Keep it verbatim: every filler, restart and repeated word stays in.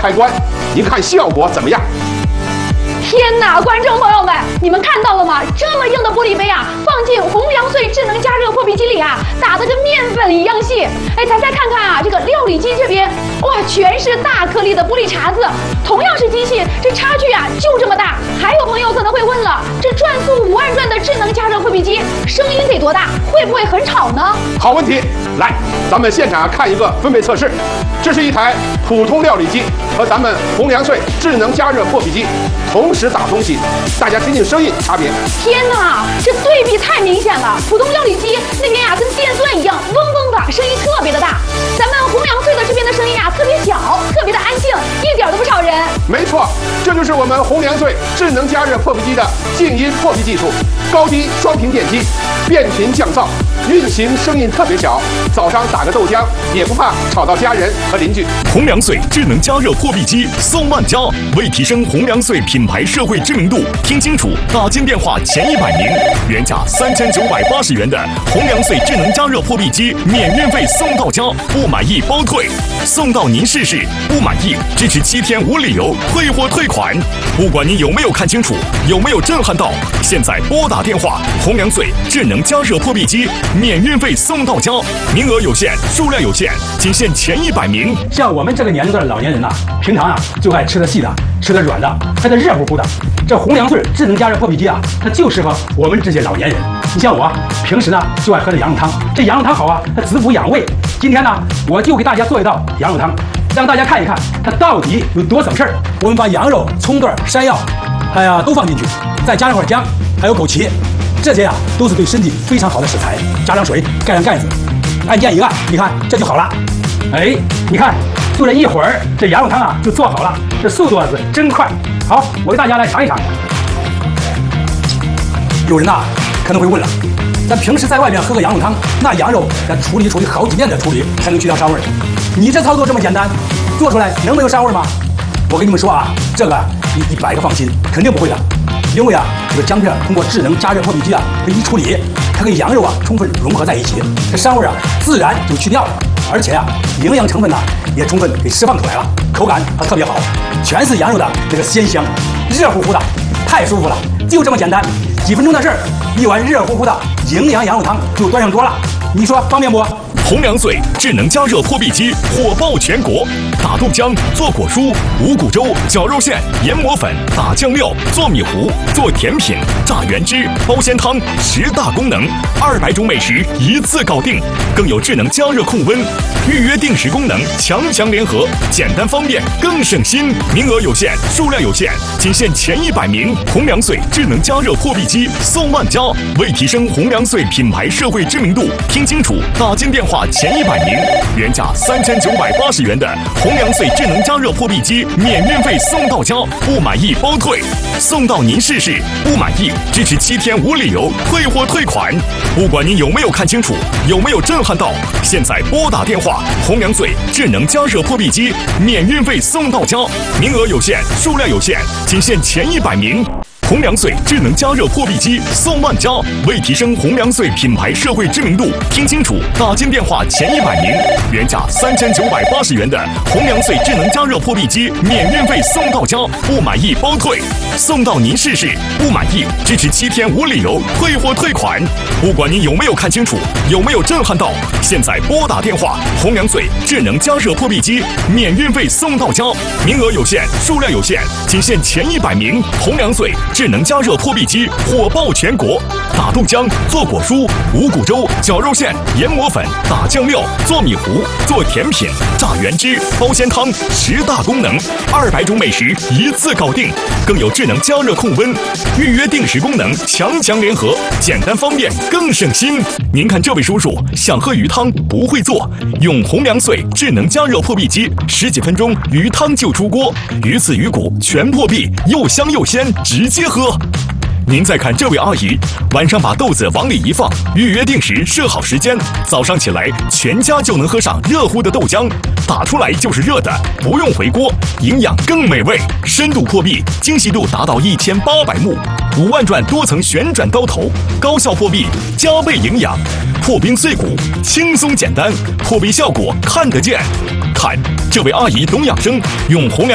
开关，您看效果怎么样？ 天哪，观众朋友们，你们看到了吗？这么硬的玻璃杯啊，放进红杨碎智能加热破壁机里啊，打得跟面粉一样细。哎，咱再看看啊，这个料理机这边，哇，全是大颗粒的玻璃碴子。同样是机器，这差距啊就这么大。还有朋友可能会问了，这转速五万转的智能加热破壁机，声音得多大？会不会很吵呢？ 好问题，来，咱们现场看一个分贝测试。这是一台普通料理机和咱们红杨碎智能加热破壁机同时打东西，大家听听声音差别。 天哪，这对比太明显了！普通料理机那边呀、啊，跟电钻一样，嗡嗡的，声音特别的大。咱们红杨碎的这边的声音啊，特别小，特别的安静，一点都不吵人。 没错，这就是我们红杨碎智能加热破壁机的静音破壁技术，高低双频电机，变频降噪，运行声音特别小，早上打个豆浆也不怕吵到家人和邻居。 红杨碎智能加热破壁机送万家，为提升红杨碎品牌社会知名度，听清楚，打进电话前一百名，原价三千九百八十元的红杨碎智能加热破壁机免运费送到家，不满意包退，送到您试试，不满意支持七天无理由退货退款。不管您有没有看清楚，有没有震撼到，现在拨打电话，红杨碎智能加热破壁机免运费送到家，名额有限，数量有限，仅限前一百名。 像我们这个年龄段的老年人呐、啊，平常啊就爱吃的细的，吃的软的，还得热乎乎的。这红杨碎智能加热破壁机啊，它就适合我们这些老年人。你像我平时呢就爱喝这羊肉汤，这羊肉汤好啊，它滋补养胃。今天呢，我就给大家做一道羊肉汤，让大家看一看它到底有多省事儿。我们把羊肉、葱段、山药，哎呀都放进去，再加上块姜，还有枸杞，这些啊都是对身体非常好的食材。加上水，盖上盖子，按键一按，你看这就好了。哎，你看，就这一会儿，这羊肉汤啊就做好了，这速度啊是真快。好，我给大家来尝一尝。有人呐、啊、可能会问了，咱平时在外面喝个羊肉汤，那羊肉咱处理处理好几遍的处理才能去掉膻味儿。你这操作这么简单，做出来能没有膻味儿吗？我跟你们说啊，这个你一百个放心，肯定不会的。因为啊，这个姜片通过智能加热破壁机啊，这一处理，它跟羊肉啊充分融合在一起，这膻味儿啊自然就去掉了。而且啊，营养成分呢、啊、也充分给释放出来了，口感还特别好，全是羊肉的这个鲜香，热乎乎的，太舒服了。就这么简单，几分钟的事儿，一碗热乎乎的营养羊肉汤就端上桌了。你说方便不？ 红杨碎智能加热破壁机火爆全国，打豆浆、做果蔬、五谷粥、绞肉馅、研磨粉、打酱料、做米糊、做甜品、榨原汁、包鲜汤，十大功能，二百种美食一次搞定，更有智能加热控温、预约定时功能，强强联合，简单方便更省心。名额有限，数量有限，仅限前一百名。红杨碎智能加热破壁机送万家，为提升红杨碎品牌社会知名度，听清楚，打进电话前一百名，原价三千九百八十元的红杨碎智能加热破壁机免运费送到家，不满意包退，送到您试试，不满意支持七天无理由退货退款。不管您有没有看清楚，有没有震撼到，现在拨打电话，红杨碎智能加热破壁机免运费送到家，名额有限，数量有限，仅限前一百名。红杨碎智能加热破壁机送万家，为提升红杨碎品牌社会知名度，听清楚，打进电话前一百名，原价三千九百八十元的红杨碎智能加热破壁机免运费送到家，不满意包退，送到您试试，不满意支持七天无理由退货退款。不管您有没有看清楚，有没有震撼到，现在拨打电话，红杨碎智能加热破壁机免运费送到家，名额有限，数量有限，仅限前一百名。红杨碎智能加热破壁机火爆全国，打豆浆、做果蔬、五谷粥、绞肉馅、研磨粉、打酱料、做米糊、做甜品、榨原汁、包鲜汤，十大功能，二百种美食一次搞定，更有智能加热控温、预约定时功能，强强联合，简单方便更省心。您看这位叔叔想喝鱼汤不会做，用红杨碎智能加热破壁机，十几分钟鱼汤就出锅，鱼刺鱼骨全破壁，又香又鲜，直接喝。您再看这位阿姨，晚上把豆子往里一放，预约定时设好时间，早上起来全家就能喝上热乎的豆浆，打出来就是热的，不用回锅，营养更美味，深度破壁，精细度达到一千八百目，五万转多层旋转刀头，高效破壁，加倍营养，破冰碎骨，轻松简单，破壁效果看得见。看这位阿姨懂养生，用红粮。